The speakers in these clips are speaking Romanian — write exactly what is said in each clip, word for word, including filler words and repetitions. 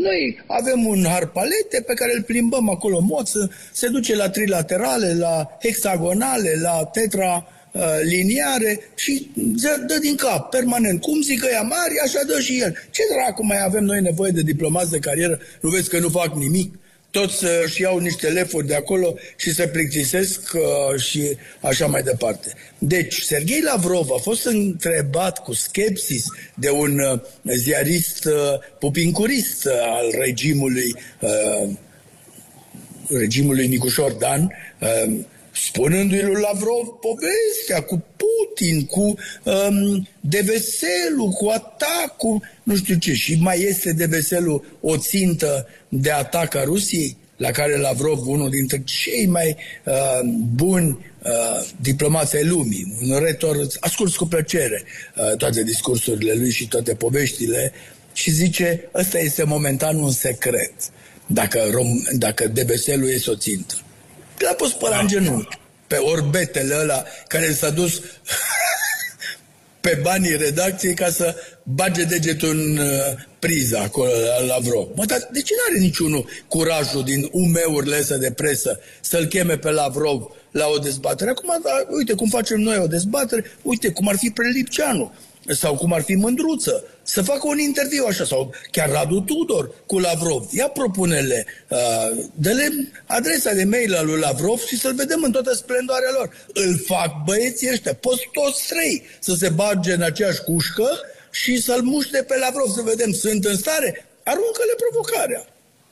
Noi avem un harpalete pe care îl plimbăm acolo în mod, se duce la trilaterale, la hexagonale, la tetra uh, liniare și dă, dă din cap, permanent. Cum zic ăia mari, așa dă și el. Ce dracu mai avem noi nevoie de diplomați de carieră? Nu vezi că nu fac nimic? Toți își iau niște lefuri de acolo și se plictisesc uh, și așa mai departe. Deci, Serghei Lavrov a fost întrebat cu skepsis de un uh, ziarist uh, pupincurist uh, al regimului uh, regimului Nicușor Dan, uh, spunându-i lui Lavrov povestea cu Putin, cu um, Deveselul, cu atacul, nu știu ce. Și mai este Deveselul o țintă de atac a Rusiei, la care Lavrov, unul dintre cei mai uh, buni uh, diplomați ai lumii, un retor, ascult cu plăcere uh, toate discursurile lui și toate poveștile și zice, ăsta este momentan un secret, dacă, Rom- dacă Deveselul este o țintă. L-a pus pe ăla în genunchi, pe orbetele ăla care s-a dus pe banii redacției ca să bage degetul în uh, priză acolo la Lavrov. Mă, dar de ce n-are niciunul curajul din umeurile astea de presă să-l cheme pe Lavrov la o dezbatere? Acum, da, uite cum facem noi o dezbatere, uite cum ar fi Prelipceanu sau cum ar fi Mândruță, să facă un interviu așa, sau chiar Radu Tudor cu Lavrov. Ia propunele, uh, dă-le adresa de mail a lui Lavrov și să-l vedem în toată splendoarea lor. Îl fac băieții ăștia, poți toți trei să se bage în aceeași cușcă și să-l muște pe Lavrov, să vedem, sunt în stare? Aruncă-le provocarea.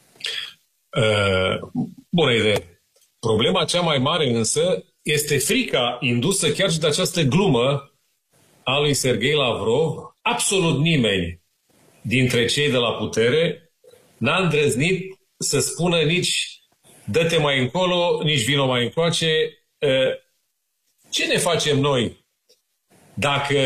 Uh, bună idee. Problema cea mai mare însă este frica indusă chiar și de această glumă a lui Serghei Lavrov. Absolut nimeni dintre cei de la putere n-a îndrăznit să spună nici dă-te mai încolo, nici vino mai încoace. Ce ne facem noi dacă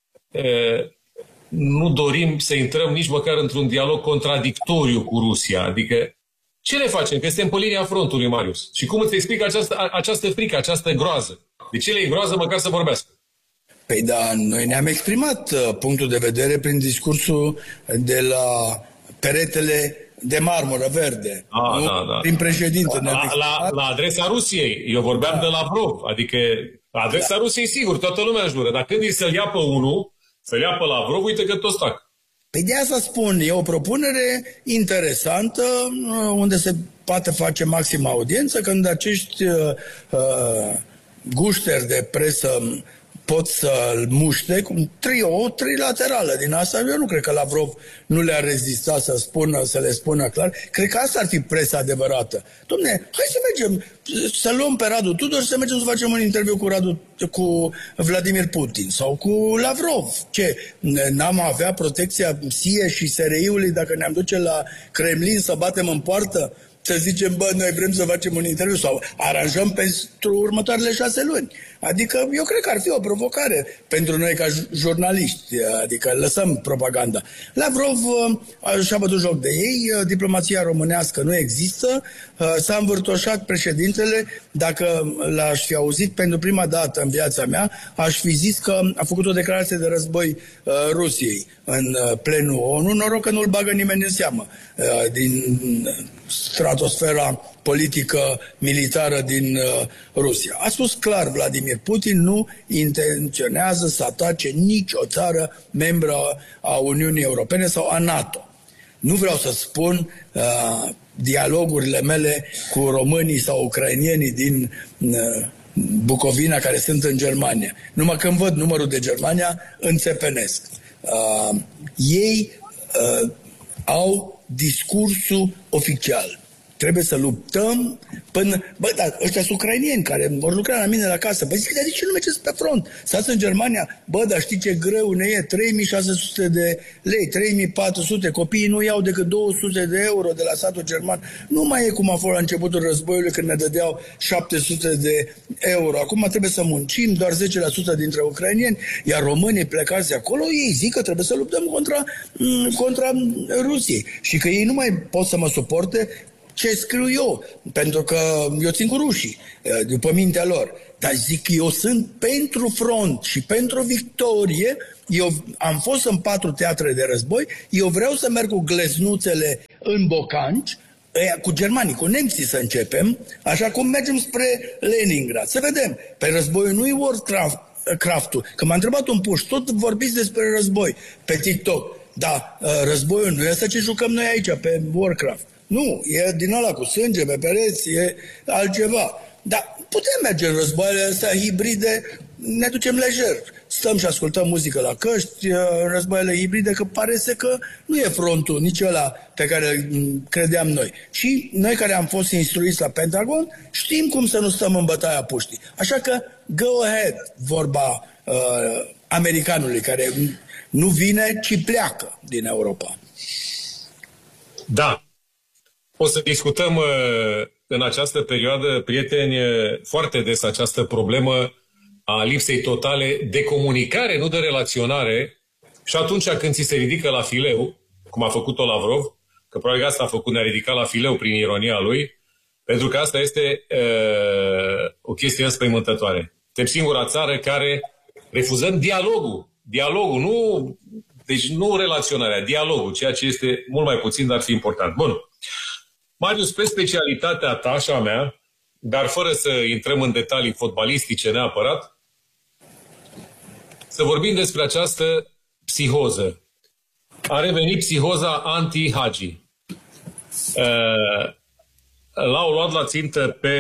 nu dorim să intrăm nici măcar într-un dialog contradictoriu cu Rusia? Adică ce ne facem? Că suntem pe linia frontului, Marius. Și cum îți explic această, această frică, această groază? De ce le-i groază măcar să vorbească? Păi da, noi ne-am exprimat uh, punctul de vedere prin discursul de la peretele de marmură verde. A, nu? Da, da. Prin președinte. La, la, la adresa Rusiei. Eu vorbeam da. de Lavrov. Adică la adresa da. Rusiei, sigur, toată lumea își jură. Dar când îi să-l ia pe unul, să-l ia pe Lavrov, uite că toți tac. Păi de asta spun, e o propunere interesantă unde se poate face maximă audiență când acești uh, uh, gușteri de presă pot să-l muște cu un trio, o trilaterală din asta. Eu nu cred că Lavrov nu le-a rezistat să spună, să le spună clar. Cred că asta ar fi presa adevărată. Dom'le, hai să mergem, să luăm pe Radu Tudor și să mergem să facem un interviu cu, Radu, cu Vladimir Putin sau cu Lavrov. Ce, n-am avea protecția S I E și S R I-ului dacă ne-am duce la Kremlin să batem în poartă? Să zicem, bă, noi vrem să facem un interviu sau aranjăm pentru următoarele șase luni. Adică eu cred că ar fi o provocare pentru noi ca jurnaliști, adică lăsăm propaganda. Lavrov și-a bătut joc de ei, diplomația românească nu există, s-a învârtoșat președintele. Dacă l-aș fi auzit pentru prima dată în viața mea, aș fi zis că a făcut o declarație de război Rusiei în plenul ONU, noroc că nu-l bagă nimeni în seamă din stratosfera politică militară din uh, Rusia. A spus clar Vladimir Putin, nu intenționează să atace nicio țară membră a Uniunii Europene sau a NATO. Nu vreau să spun uh, dialogurile mele cu românii sau ucrainienii din uh, Bucovina care sunt în Germania. Numai când văd numărul de Germania, înțepenesc. Uh, ei uh, au discursul oficial. Trebuie să luptăm până... Bă, dar ăștia sunt ucrainieni care vor lucra la mine la casă. Păi zic, dar de ce nu mergeți pe front? Stați în Germania? Bă, dar știi ce greu ne e? trei mii șase sute de lei, trei mii patru sute. Copiii nu iau decât două sute de euro de la statul german. Nu mai e cum a fost la începutul războiului când ne dădeau șapte sute de euro. Acum trebuie să muncim, doar zece la sută dintre ucrainieni, iar românii plecați de acolo, ei zic că trebuie să luptăm contra, contra Rusiei. Și că ei nu mai pot să mă suporte ce scriu eu, pentru că eu țin cu rușii, după mintea lor. Dar zic că eu sunt pentru front și pentru victorie. Eu am fost în patru teatre de război, eu vreau să merg cu gleznuțele în bocanci, cu germanii, cu nemții să începem, așa cum mergem spre Leningrad. Să vedem. Pe războiul nu-i Warcraft-ul. Că m-a întrebat un puș, tot vorbiți despre război pe TikTok. Da, războiul nu e asta ce jucăm noi aici, pe Warcraft. Nu, e din ăla cu sânge pe pereți, e altceva. Dar putem merge în războaiele astea hibride, ne ducem lejer. Stăm și ascultăm muzică la căști, în războaiele hibride, că pare să că nu e frontul nici ăla pe care credeam noi. Și noi care am fost instruiți la Pentagon, știm cum să nu stăm în bătaia puștii. Așa că go ahead, vorba uh, americanului, care nu vine, ci pleacă din Europa. Da. O să discutăm uh, în această perioadă, prieteni, uh, foarte des această problemă a lipsei totale de comunicare, nu de relaționare, și atunci când ți se ridică la fileu, cum a făcut-o Lavrov, că probabil asta a făcut, ne-a ridicat la fileu prin ironia lui, pentru că asta este uh, o chestie înspăimântătoare. Suntem singura țară care refuzăm dialogul. Dialogul, nu, deci nu relaționarea, dialogul, ceea ce este mult mai puțin, dar fi important. Bun. Marius, pe specialitatea ta și a mea, dar fără să intrăm în detalii fotbalistice neapărat, să vorbim despre această psihoză. A revenit psihoza anti-Hagi. L-au luat la țintă pe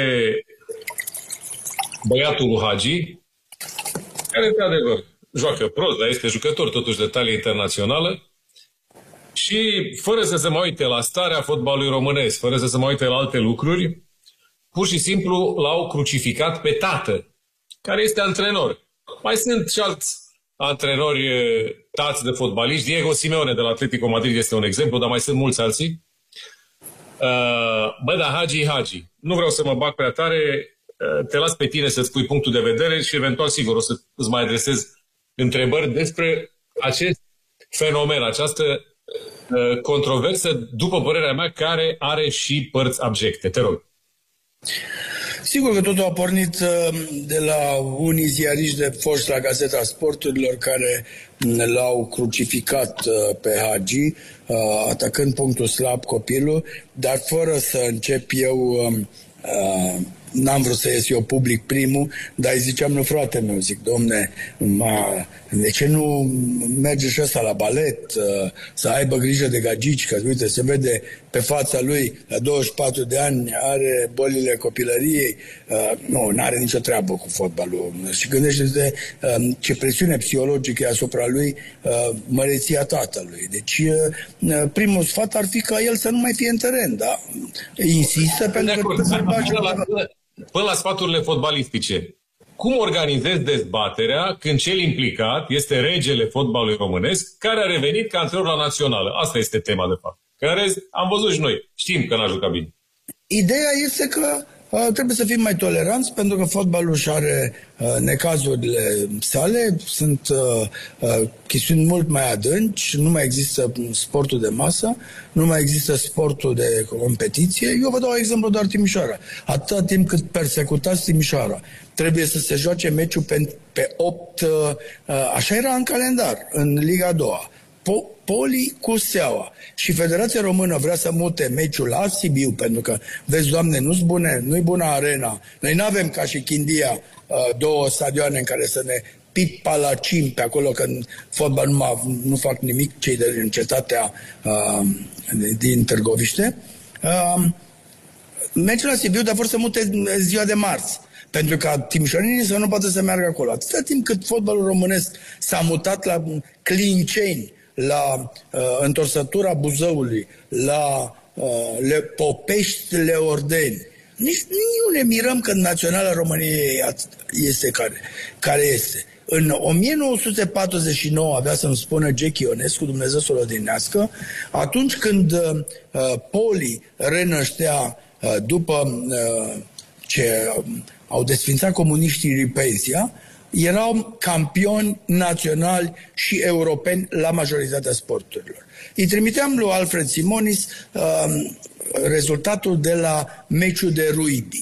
băiatul lui Hagi, care, de adevăr, joacă prost, dar este jucător totuși de talie internațională, și fără să se mai uite la starea fotbalului românesc, fără să se mai uite la alte lucruri, pur și simplu l-au crucificat pe tată, care este antrenor. Mai sunt și alți antrenori tați de fotbaliști. Diego Simeone de la Atletico Madrid este un exemplu, dar mai sunt mulți alții. Bă, dar Hagi, Hagi. Nu vreau să mă bag prea tare, te las pe tine să-ți pui punctul de vedere și eventual, sigur, o să îți mai adresez întrebări despre acest fenomen, această controversă, după părerea mea, care are și părți abjecte. Te rog. Sigur că totul a pornit de la unii ziariști de fost la Gazeta Sporturilor care l-au crucificat pe Hagi, atacând punctul slab copilul, dar fără să încep eu, n-am vrut să ies eu public primul, dar îi ziceam lui frate meu, zic, domne, ma, de ce nu merge și ăsta la balet, să aibă grijă de gagici, că uite, se vede pe fața lui, la douăzeci și patru de ani, are bolile copilăriei, nu, n-are nicio treabă cu fotbalul. Și gândește-te ce presiune psihologică e asupra lui măreția tatălui. Deci, primul sfat ar fi ca el să nu mai fie în teren, da? Insistă pentru că să până la sfaturile fotbalistice. Cum organizezi dezbaterea când cel implicat este regele fotbalului românesc, care a revenit ca antrenor la națională? Asta este tema, de fapt. Că în rest, am văzut și noi. Știm că n-a jucat bine. Ideea este că uh, trebuie să fim mai toleranți, pentru că fotbalul și are uh, necazurile sale, sunt uh, uh, chestiuni mult mai adânci, nu mai există sportul de masă, nu mai există sportul de competiție. Eu vă dau exemplu doar Timișoara. Atâta timp cât persecutați Timișoara, trebuie să se joace meciul pe, pe opt, uh, așa era în calendar, în Liga a doua. Po- Poli cu Steaua. Și Federația Română vrea să mute meciul la Sibiu, pentru că, vezi, Doamne, nu-s bune, nu-i bună arena. Noi nu avem ca și Chindia două stadioane în care să ne pit palacim pe acolo, că în fotbal nu, nu fac nimic cei de în cetatea uh, din Târgoviște. Uh, meciul la Sibiu, dar vor să mute ziua de marți, pentru ca timișorenii să nu poată să meargă acolo. Atâta timp cât fotbalul românesc s-a mutat la Clinceni, la uh, întorsătura Buzăului, la uh, le, Popești, Leordeni. Nici nu ne mirăm că Naționala României este care, care este. În o mie nouă sute patruzeci și nouă avea să-mi spună Gechi Ionescu, Dumnezeu să-l odinească, atunci când uh, Poli renăștea uh, după uh, ce uh, au desfințat comuniștii Ripensia, erau campioni naționali și europeni la majoritatea sporturilor. Îi trimiteam lui Alfred Simonis uh, rezultatul de la meciul de rugby.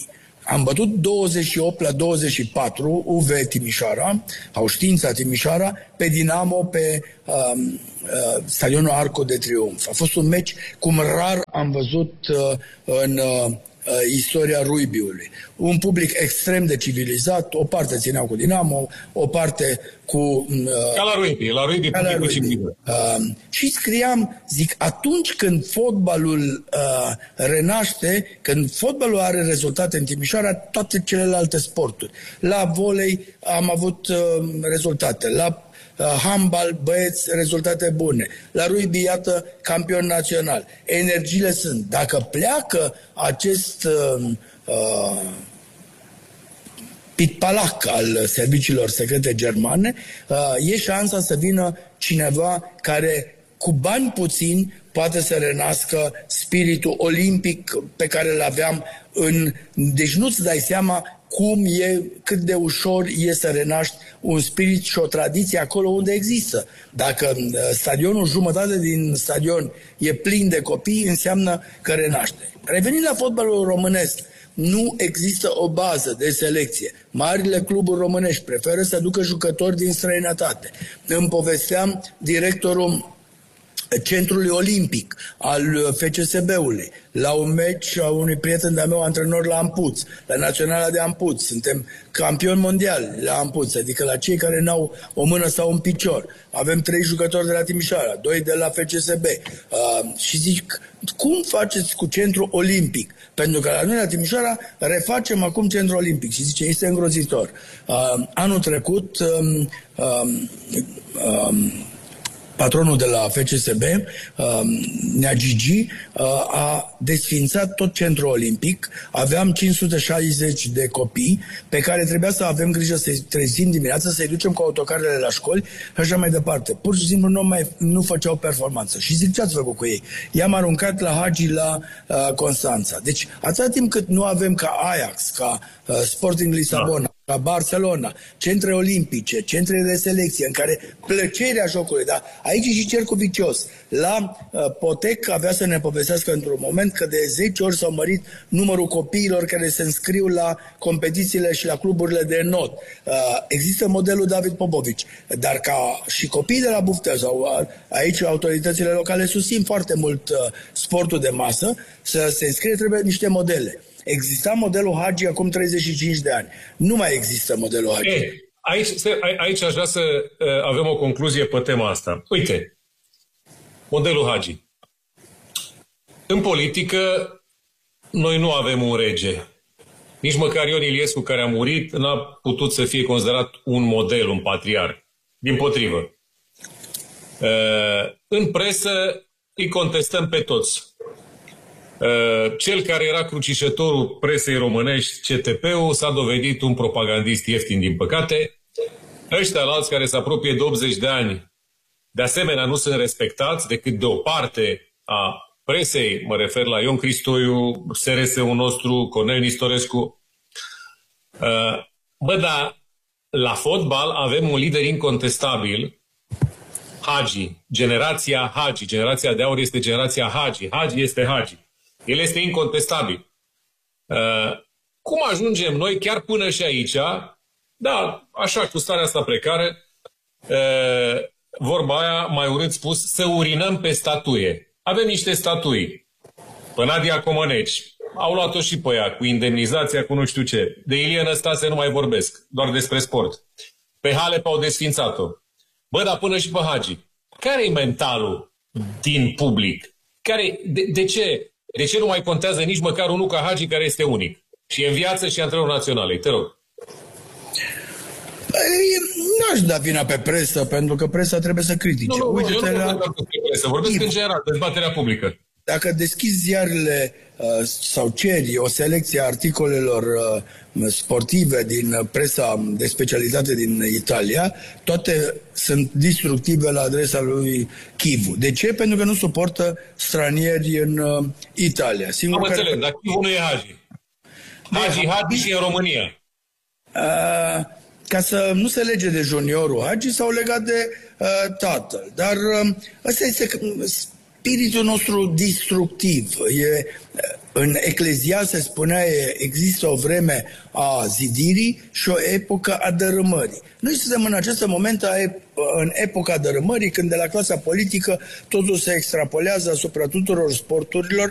Am bătut douăzeci și opt la douăzeci și patru U V Timișoara, au Știința Timișoara, pe Dinamo, pe uh, uh, stadionul Arco de Triunf. A fost un meci cum rar am văzut uh, în uh, istoria rugbyului. Un public extrem de civilizat, o parte țineau cu Dinamo, o parte cu... Uh, ca la rugby, la rugby publicul civilizat. Uh, și scriam, zic, atunci când fotbalul uh, renaște, când fotbalul are rezultate în Timișoara, toate celelalte sporturi. La volei am avut uh, rezultate, la handbal, băieți, rezultate bune. La rugby, iată, campion național. Energiile sunt. Dacă pleacă acest uh, uh, pitpalac al serviciilor secrete germane, uh, e șansa să vină cineva care cu bani puțini poate să renască spiritul olimpic pe care îl aveam în... Deci nu-ți dai seama cum e, cât de ușor e să renaști un spirit și o tradiție acolo unde există. Dacă stadionul, jumătate din stadion e plin de copii, înseamnă că renaște. Revenind la fotbalul românesc, nu există o bază de selecție. Marile cluburi românești preferă să ducă jucători din străinătate. Îmi povesteam directorul Centrului Olimpic al F C S B-ului, la un meci a unui prieten de-a meu, antrenor la Ampuț, la Naționala de Ampuț. Suntem campioni mondiali la Ampuț, adică la cei care n-au o mână sau un picior. Avem trei jucători de la Timișoara, doi de la F C S B. Uh, și zic, cum faceți cu Centrul Olimpic? Pentru că la noi la Timișoara refacem acum Centrul Olimpic. Și zice, este îngrozitor. Uh, anul trecut um, um, um, patronul de la F C S B, uh, Nea Gigi, uh, a desfințat tot Centrul Olimpic. Aveam cinci sute șaizeci de copii pe care trebuia să avem grijă să-i trezim dimineața, să-i ducem cu autocarele la școli și așa mai departe. Pur și simplu nu, mai, nu făceau performanță. Și zic, ce ați făcut cu ei? I-am aruncat la Hagi la uh, Constanța. Deci, atâta timp cât nu avem ca Ajax, ca uh, Sporting Lisabona, ca Barcelona, centre olimpice, centre de selecție, în care plăcerea jocului, da? Aici e și cercul vicios. La uh, Potec avea să ne povestească într-un moment că de zece ori s-au mărit numărul copiilor care se înscriu la competițiile și la cluburile de not. Uh, există modelul David Popovici, dar ca și copiii de la Buftea sau uh, aici autoritățile locale susțin foarte mult uh, sportul de masă, să se înscrie trebuie niște modele. Exista modelul Hagi acum treizeci și cinci de ani. Nu mai există modelul Hagi. Ei, aici, aici aș vrea să uh, avem o concluzie pe tema asta. Uite, modelul Hagi. În politică, noi nu avem un rege. Nici măcar Ion Iliescu, care a murit, n-a putut să fie considerat un model, un patriarh. Dimpotrivă. Uh, în presă îi contestăm pe toți. Cel care era crucișătorul presei românești, C T P-ul, s-a dovedit un propagandist ieftin, din păcate. Ăștia alți care se apropie de optzeci de ani, de asemenea, nu sunt respectați decât de o parte a presei. Mă refer la Ion Cristoiu, S R S-ul nostru, Cornel Nistorescu. Bă, dar la fotbal avem un lider incontestabil, Hagi, generația Hagi. Generația de aur este generația Hagi. Hagi este Hagi. El este incontestabil. Uh, cum ajungem noi chiar până și aici, da, așa, cu starea asta precară, uh, vorba aia, mai urât spus, să urinăm pe statuie. Avem niște statui. Pe Nadia Comăneci. Au luat-o și pe ea, cu indemnizația, cu nu știu ce. De Ilie Năstase nu mai vorbesc, doar despre sport. Pe Halep au desfințat-o. Bă, dar până și pe Hagi. Care-i mentalul din public? Care, de, de ce? De ce nu mai contează nici măcar unul ca Hagi, care este unic? Și e în viață și antrenor național. Te rog. Nu aș da vina pe presă, pentru că presa trebuie să critique. Nu, nu, Uite-te eu nu la... vorbesc pe presă, vorbesc în general, dezbaterea publică. Dacă deschizi ziarele uh, sau ceri o selecție a articolelor uh, sportive din presa de specialitate din Italia, toate sunt destructive la adresa lui Chivu. De ce? Pentru că nu suportă stranieri în uh, Italia. Singur Am care... înțeles, dar Chivu nu e Hagi. Hagi, Hagi și în România. Uh, ca să nu se lege de juniorul Hagi, s-au legat de uh, tatăl. Dar uh, ăsta este spiritul nostru destructiv. E, În Ecleziaste spunea, există o vreme a zidirii și o epocă a dărâmării. Noi suntem în acest moment în epoca dărâmării, când de la clasa politică totul se extrapolează asupra tuturor sporturilor.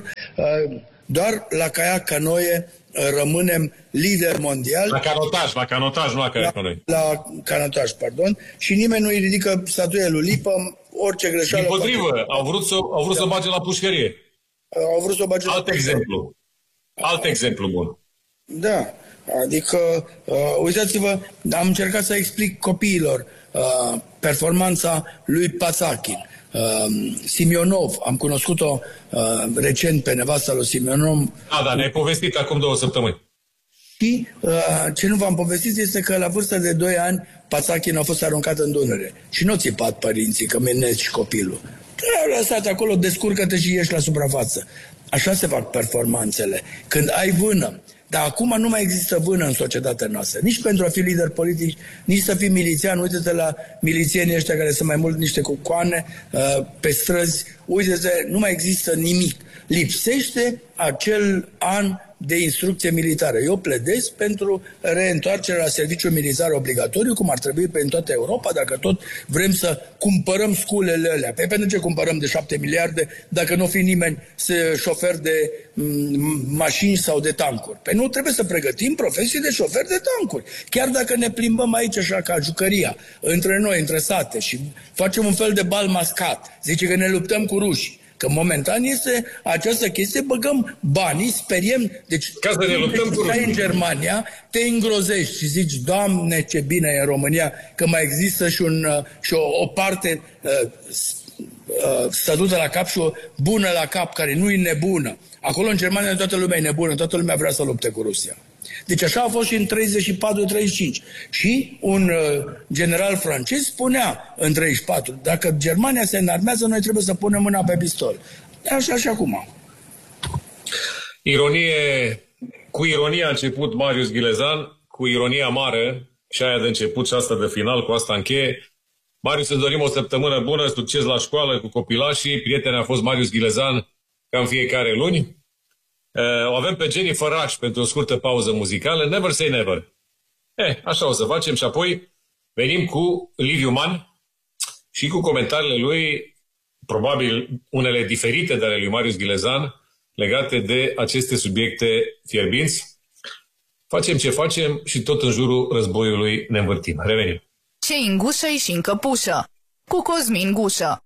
Doar la caiac canoe rămânem lider mondial. La canotaj, la canotaj, nu la caiac canoe. La, la canotaj, pardon. Și nimeni nu îi ridică statuia lui Lipă, orice greșeală. Dimpotrivă, au vrut să, au vrut da. să bage la pușcărie. Au vrut să o bage Alt la exemplu. Alt exemplu bun. Da. Adică, uh, uitați-vă, am încercat să explic copiilor uh, performanța lui Pasachin. Uh, Simionov, am cunoscut-o uh, recent pe nevasta lui Simionov. Da, da, ne-ai povestit acum două săptămâni. Și uh, ce nu v-am povestit este că la vârsta de doi ani Pasachin a fost aruncat în Dunăre. Și nu țipat părinții că menezi copilul. Te-au lăsat acolo, descurcă-te și ieși la suprafață. Așa se fac performanțele. Când ai vână. Dar acum nu mai există vână în societatea noastră. Nici pentru a fi lider politic, nici să fii milițian. Uite-te la milițienii ăștia care sunt mai mult niște cucoane uh, pe străzi. Uite-te, nu mai există nimic. Lipsește acel an de instrucție militară. Eu pledez pentru reîntoarcerea la serviciu militar obligatoriu, cum ar trebui pe în toată Europa, dacă tot vrem să cumpărăm sculele alea. Pe pentru ce cumpărăm de șapte miliarde dacă nu fi nimeni șofer de mașini sau de tancuri? Pe nu trebuie să pregătim profesii de șofer de tancuri. Chiar dacă ne plimbăm aici așa ca jucăria, între noi, între sate și facem un fel de bal mascat, zice că ne luptăm cu rușii. Că momentan este această chestie, băgăm banii, speriem, deci ca să ne luptăm cu în Germania, te îngrozești și zici, Doamne, ce bine e în România, că mai există și, un, și o, o parte uh, uh, stătută la cap și o bună la cap, care nu e nebună. Acolo în Germania toată lumea e nebună, toată lumea vrea să lupte cu Rusia. Deci așa a fost și în treizeci și patru treizeci și cinci. Și un uh, general francez spunea în treizeci și patru, dacă Germania se înarmează, noi trebuie să punem mâna pe pistol. Așa și acum. Ironie, cu ironia a început Marius Ghilezan, cu ironia mare și aia de început și asta de final, cu asta încheie. Marius, îți dorim o săptămână bună, succes la școală cu copilașii. Prietenul a fost Marius Ghilezan, ca în fiecare luni. Uh, o avem pe Jennifer Rush pentru o scurtă pauză muzicală. Never say never. Eh, așa o să facem și apoi venim cu Liviu Man și cu comentariile lui, probabil unele diferite de ale lui Marius Ghilezan, legate de aceste subiecte fierbinți. Facem ce facem și tot în jurul războiului ne învârtim. Revenim. Ce în gușă și în căpușă cu Cosmin Gușă.